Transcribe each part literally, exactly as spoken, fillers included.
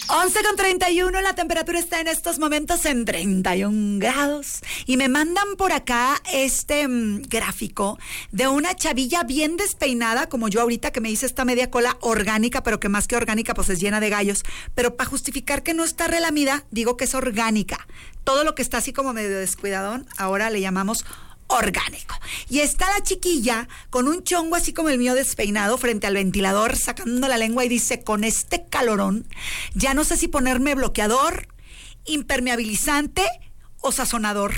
once con treinta y uno, la temperatura está en estos momentos en treinta y un grados. Y me mandan por acá este mmm, gráfico de una chavilla bien despeinada, como yo ahorita, que me hice esta media cola orgánica, pero que más que orgánica, pues es llena de gallos. Pero para justificar que no está relamida, digo que es orgánica. Todo lo que está así como medio descuidadón, ahora le llamamos orgánico. Y está la chiquilla con un chongo así como el mío despeinado frente al ventilador, sacando la lengua y dice, con este calorón, ya no sé si ponerme bloqueador, impermeabilizante o sazonador.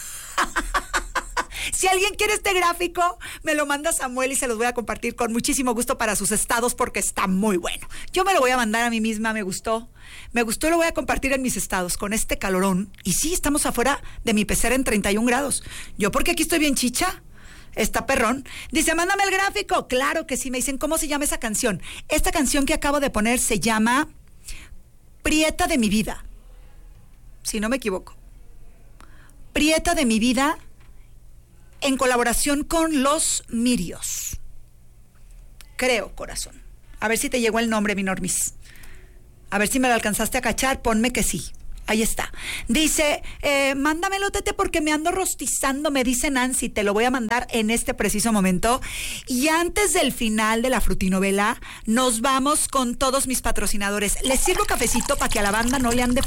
Si alguien quiere este gráfico, me lo manda Samuel y se los voy a compartir con muchísimo gusto para sus estados porque está muy bueno. Yo me lo voy a mandar a mí misma, me gustó. Me gustó y lo voy a compartir en mis estados con este calorón. Y sí, estamos afuera de mi pecera en treinta y un grados. Yo porque aquí estoy bien chicha. Está perrón. Dice, mándame el gráfico. Claro que sí. Me dicen, ¿cómo se llama esa canción? Esta canción que acabo de poner se llama Prieta de mi vida. Si no me equivoco. Prieta de mi vida, en colaboración con Los Mirios. Creo, corazón. A ver si te llegó el nombre, mi Normis. A ver si me lo alcanzaste a cachar, ponme que sí. Ahí está. Dice, eh, mándamelo, Tete, porque me ando rostizando, me dice Nancy. Te lo voy a mandar en este preciso momento. Y antes del final de la frutinovela, nos vamos con todos mis patrocinadores. Les sirvo cafecito para que a la banda no le ande